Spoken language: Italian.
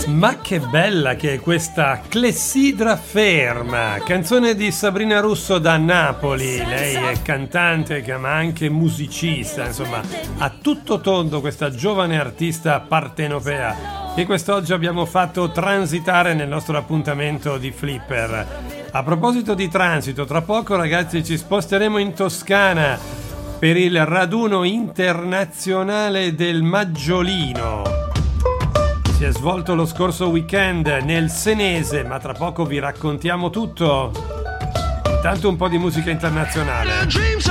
Ma che bella che è questa Clessidra Ferma, canzone di Sabrina Russo da Napoli. Lei è cantante ma anche musicista, insomma a tutto tondo questa giovane artista partenopea che quest'oggi abbiamo fatto transitare nel nostro appuntamento di Flipper. A proposito di transito, tra poco ragazzi ci sposteremo in Toscana per il raduno internazionale del Maggiolino. Si è svolto lo scorso weekend nel Senese, ma tra poco vi raccontiamo tutto. Intanto un po' di musica internazionale.